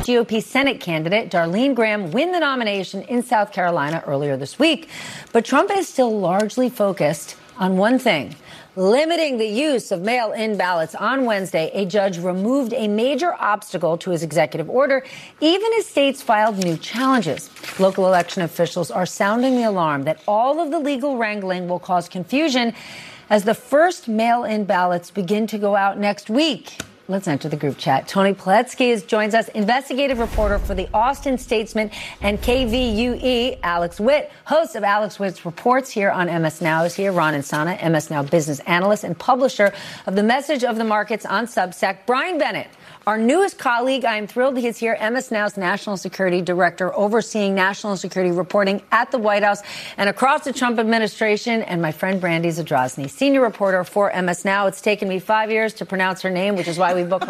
GOP Senate candidate Darlene Graham win the nomination in South Carolina earlier this week. But Trump is still largely focused on one thing: limiting the use of mail-in ballots. On Wednesday, a judge removed a major obstacle to his executive order, even as states filed new challenges. Local election officials are sounding the alarm that all of the legal wrangling will cause confusion as the first mail-in ballots begin to go out next week. Let's enter the group chat. Tony Paletzky joins us, investigative reporter for the Austin Statesman and KVUE. Alex Witt, host of Alex Witt's Reports here on MS Now, is here. Ron Insana, MS Now business analyst and publisher of The Message of the Markets on Substack. Brian Bennett, our newest colleague. I am thrilled he is here. MS Now's national security director, overseeing national security reporting at the White House and across the Trump administration. And my friend Brandy Zadrozny, senior reporter for MS Now. It's taken me 5 years to pronounce her name, which is why we booked her